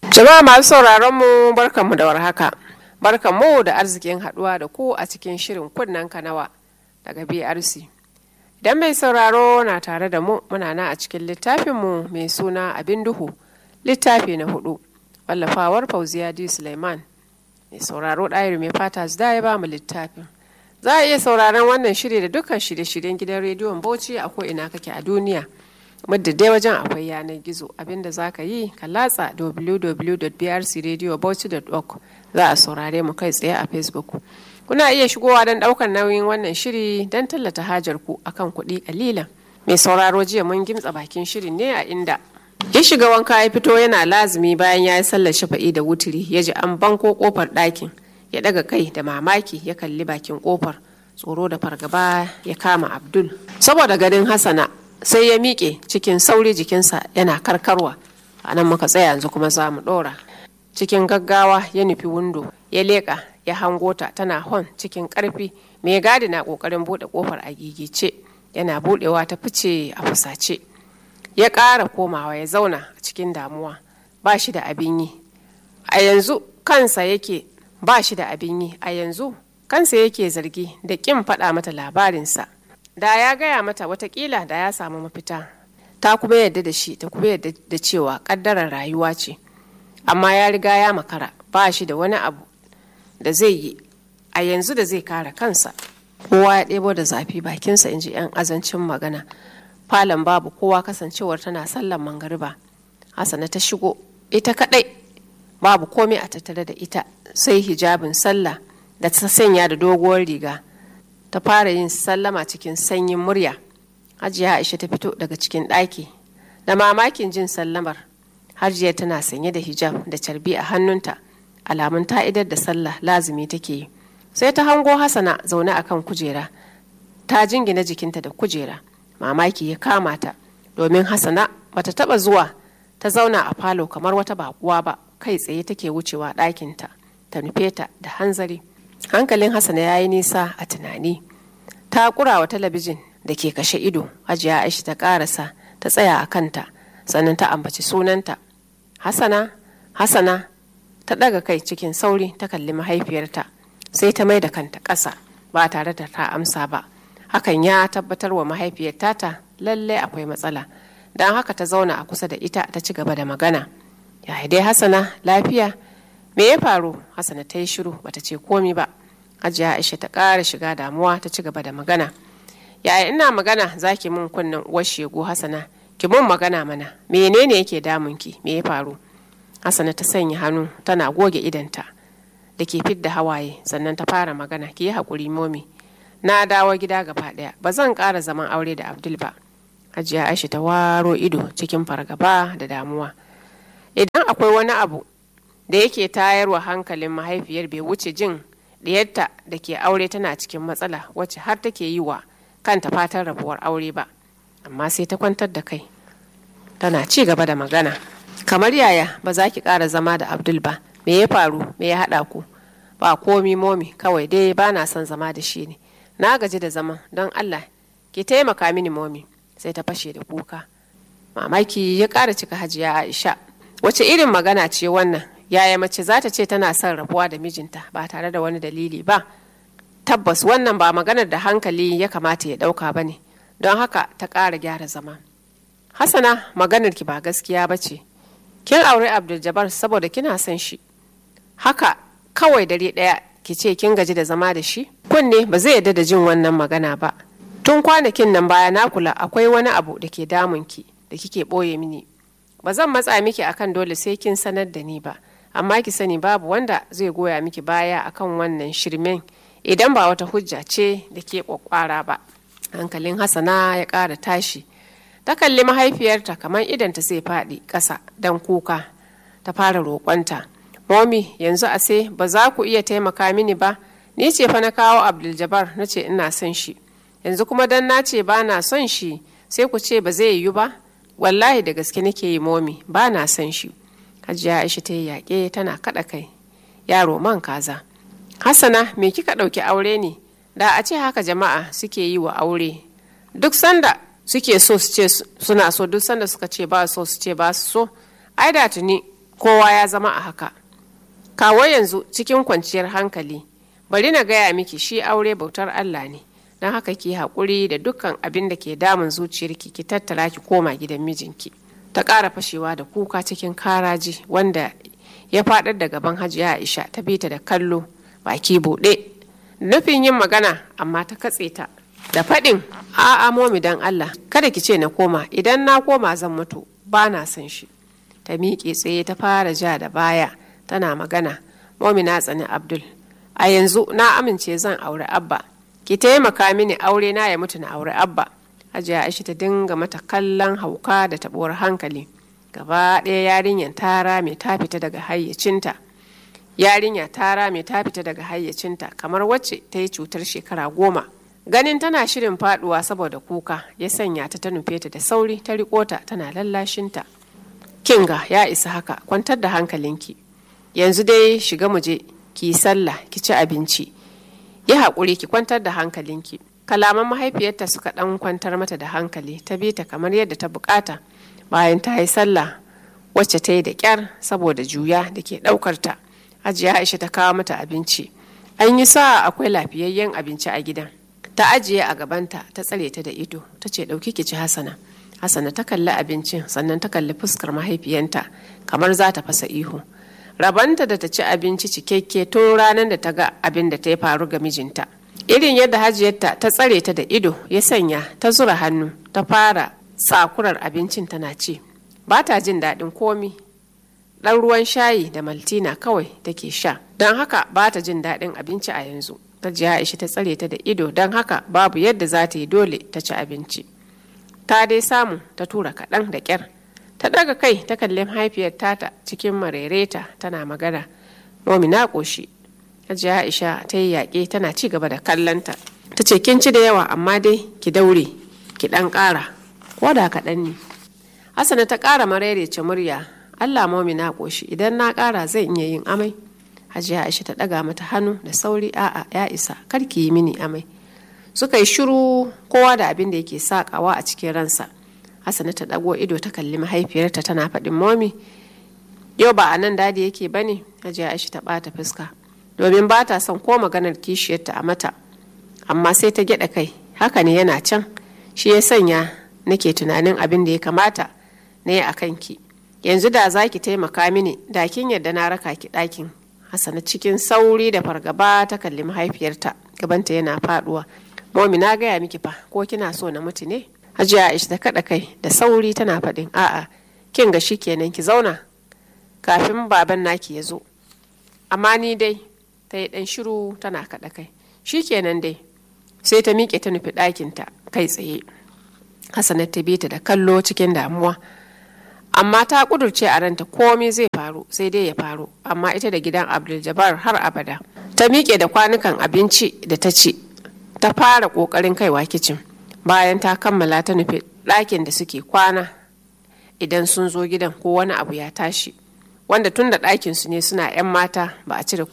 Jama'a masu sauraron mu barkanmu da warhaka. Barkanmu da arzikin haduwa da ku a cikin shirin kunnen kanawa daga BRC. Idan mai sauraro na tare da mu muna na a cikin littafinmu mai suna Abin Duhu, littafi na 4, wallafawar Fauziya D. Suleiman. Mai sauraro ɗayar mai fata da ya ba mu littafin. Za a iya sauraron wannan shiri da dukkan shirye-shiryen gidan rediyon Bauchi a ko'ina kake a duniya. Muddin dai wajen akwai yanar gizo, abinda za ka yi ka latsa www.brcradiobauchi.org, za a saurare mu kai tsaye a Facebook. Kuna iya shigowa don ɗaukar nauyin wannan shiri don tallata hajar ku akan kuɗi ƙalilan. Mai sauraro jiya mun gimtsa bakin shirin ne a inda ya shiga wanka ya fito yana lazumi bayan ya yi sallar shafa'i da wuturi, ya ji an banko kofar ɗakin, ya ɗaga kai da mamaki ya kalli bakin kofar, tsoro da fargaba ya kama Abdul saboda ganin Hassana. Sai ya miƙe cikin sauri, jikinsa yana karkarwa. A nan muka tsaya, yanzu kuma za mu ɗora. Cikin gaggawa ya nufi windo, ya leƙa, ya hango ta tana hon cikin ƙarfi. Mai gadi na ƙoƙarin buɗe ƙofar a gigice, yana buɗewa ta fice a fusace. Ya ƙara komawa ya zauna a cikin damuwa. Ba shi da abin yi a yanzu, kansa yake zargi da ƙin faɗa mata labarinsa. Da ya gaya mata watakila da ya samu mafita, ta kuma yadda da shi, ta kuma yadda da cewa ƙaddarar rayuwa ce. Amma ya riga ya makara, ba shi da wani abu da zai yi a yanzu da zai kare kansa. Kowa ya ɗebo da zafi bakinsa, in ji 'yan azancin magana. Falon babu kowa, kasancewar tana sallan mangariba. Hassana ta shigo ita kaɗai, babu komai a tattare da ita sai hijabin sallah da ta sanya da doguwar riga. Ta fara yin sallama cikin sanyin murya. Hajiya Aisha ta fito daga cikin ɗaki da mamakin jin sallamar. Hajiya tana sanye da hijab da carbi a hannunta, alamun ta idar da sallah lazumi take yi. Sai ta hango Hassana zaune akan kujera, ta jingina jikinta da kujera. Mamaki ya kama ta, domin Hassana bata taba zuwa ta zauna a falo kamar wata bakuwa ba. Kai tsaye take wucewa ɗakinta ta nufe ta da hanzari. Hankalin Hassana ya yi nisa a tunani. Ta kurawa talabijin da ke kashe ido. Hajiya Aisha ta karasa ta tsaya a kanta, sannan ta ambaci sunanta. Hassana, Hassana. Ta daga kai cikin sauri ta kalli mahaifiyarta, sai ta mai da kanta ƙasa ba tare da ta amsa ba. Hakan ya tabbatar wa mahaifiyar tata lalle akwai matsala, don haka ta zauna a kusa da ita ta ci gaba da magana. Yaya dai Hassana, lafiya? Me ya faru? Hassana ta yi shiru, bata ce komi ba. Hajiya Aisha ta ƙara shiga damuwa, ta ci gaba da magana. Yaya ina magana zaki mun kunnen uwar shegu? Hassana, ki mun magana mana, menene yake damunki? Me ya faru? Hassana ta sanya hannu tana goge idanta da ke fidda hawaye, sannan ta fara magana. Ki yi haƙuri momi, na dawo gida gaba ɗaya, ba zan ƙara zaman aure da Abdul ba. Hajiya Aisha ta waro ido cikin fargaba da damuwa. Idan akwai wani abu da yake tayarwa hankalin mahaifiyar, bai wuce jin diyarta da ke aure tana cikin matsala wacce har take yi wa kanta fatan rabuwar aure ba. Amma sai ta kwantar da kai, tana ci gaba da magana. Kamar yaya ba za ki ƙara zama da Abdul ba? Me ya faru? Me ya haɗa ku? Ba komi momi, kawai dai ba na son zama da shi ne. Na gaji da zama, don Allah ki taimaka mini momi. Sai ta fashe da kuka. Mamaki ya ƙara cika Hajiya Aisha. Wace irin magana ce wannan? Yaya mace za ta ce tana son rabuwa da mijinta ba tare da wani dalili ba? Tabbas wannan ba maganar da hankali ya kamata ya ɗauka ba ne. Don haka ta ƙara gyara zama. Hassana, maganar ki ba gaskiya ba ce. Kin aure Abdul Jabbar saboda kina son shi. Haka kawai dare ɗaya ki ce kin gaji da zama da shi? Kunne ba zai yarda da jin wannan magana ba. Tun kwanakin nan baya na kula akwai wani abu da ke damunki da kike ɓoye mini. Ba zan matsa miki akan dole sai kin sanar da ni ba, amma ki sani babu wanda zai goya miki baya akan wannan shirmen idan ba wata hujja ce da ke kwakwara ba. Hankalin Hassana ya ƙara tashi. Ta kalli mahaifiyarta kamar idanta zai faɗi ƙasa don kuka. Ta fara roƙonta, momi, yanzu a sai ba za ku iya taimaka mini ba? Ni ce fa na kawo Abdul Jabbar, na ce ina son shi. Yanzu kuma dan na ce ba na son shi sai ku ce ba zai yiwu ba? Wallahi da gaske nake yi momi, ba na son shi. Hajiya Aisha ta yi yaƙe tana kaɗa kai. Yaro man kaza. Hassana, me kika ɗauki aure ne? Da a ce haka jama'a suke yi wa aure. Duk sanda suke so su ce suna so, duk sanda suka ce ba so su ce ba su so. Ai da tuni kowa ya zama a haka. Kawo yanzu cikin kwanciyar hankali, bari na gaya miki shi aure bautar Allah ne, don haka ki haƙuri da dukkan abin da ke damun zuciyarki ki tattara ki koma gidan mijinki. Ta ƙara fashewa da kuka cikin karaji wanda ya faɗar da gaban Hajiya Aisha, ta bi ta da kallo baki buɗe. Nufin yin magana amma ta katse ta da faɗin, a'a momi dan Allah kada ki ce na koma, idan na koma zan mutu, ba na son shi. Ta miƙe tsaye ta fara ja da baya tana magana, momi na tsani Abdul, a yanzu na amince zan aure Abba, ki taimaka mini aure na ya mutu na aure Abba. Hajiya Aisha ta dinga mata kallon hauka da taɓuwar hankali. Gaba ɗaya yarinyar tara mai ta fita daga hayyacinta. Yarinya tara mai ta fita daga hayyacinta kamar wacce ta yi cutar shekara 10. Ganin tana shirin faduwa saboda kuka ya sanya ta nufe ta da sauri, ta riko ta tana lallashinta. Kinga ya isa haka, kwantar da hankalinki. Yanzu dai shiga muje ki yi sallah, ki ci abinci. Yi haƙuri ki kwantar da hankalinki. Kalaman mahaifiyarta suka ɗan kwantar mata da hankali, ta bi ta kamar yadda ta bukata. Bayan ta yi sallah wacce ta yi da ƙyar saboda juya da ke ɗaukar ta, Hajiya Aisha ta kawo mata abinci. An yi sa'a akwai lafiyayyen abinci a gidan. Ta ajiye a gabanta, ta tsare ta da ido, ta ce ɗauki ki ci Hassana. Hassana ta kalli abincin sannan ta kalli fuskar mahaifiyanta kamar za ta fasa ihu. Rabanta da ta ci abinci cikakke tun ranar da ta ga abin da ta faru ga mijinta. Irin yadda hajiyarta ta tsare ta da ido ya sanya ta zura hannu ta fara tsakurar abincin tana ce, ba ta jin daɗin komi. Ɗan ruwan shayi da maltina kawai take sha, don haka ba ta jin daɗin abinci a yanzu. Hajiya Aisha ta tsare ta da ido, don haka babu yadda za ta yi, dole ta ci abinci. Ta dai samu ta tura kaɗan da ƙyar. Ta ɗaga kai ta kalli mahaifiyar tata cikin marereta tana magana, momi na ƙoshi. Hajiya Aisha ta yi yaƙe tana ci gaba da kallonta. Ta ce kin ci da yawa amma dai ki daure ki ɗan ƙara, ko da kaɗan ne. Hassana ta ƙara marerece murya, Allah momi na ƙoshi, idan na ƙara zan iya yin amai. Hajiya Aisha ta ɗaga mata hannu da sauri, a'a ya isa, kar ki yi mini amai. Suka yi shiru kowa da abin da yake sakawa a cikin ransa. Hassana ta ɗago ido ta kalli mahaifiyarta tana faɗin, momi yau ba a nan dadi yake bane? Hajiya Aisha ta ɓata fuska domin ba ta son ko maganar kishiyarta a mata, amma sai ta gyaɗa kai, haka ne yana can, shi ya sanya nake tunanin abin da ya kamata na yi a kanki. Yanzu da za ki taimaka mini da kin yadda na raka ki ɗakin. Hassana cikin sauri da fargaba ta kalli mahaifiyarta, gabanta yana faɗuwa. Momi na gaya miki fa, ko kina so na mutu ne? Hajiya Aisha ta kaɗa kai da sauri tana faɗin, a'a kin ga kenan ki zauna kafin baban naki ya zo. Amma ni dai, ta yi ɗan shiru tana kaɗa kai. Shikenan dai, sai ta miƙe ta nufi ɗakinta kai tsaye. Hassana ta bi ta da kallo cikin damuwa, amma ta ƙudurce a ranta komai zai faru sai dai ya faru, amma ita da gidan Abdul Jabbar har abada. Ta miƙe da kwanukan abinci da ta ci, ta fara ƙoƙarin kaiwa kicin. Bayan ta kammala ta nufi ɗakin da suke kwana idan sun zo gidan ko wani abu ya tashi, wanda tun da ɗakinsu ne suna 'yan mata ba a cire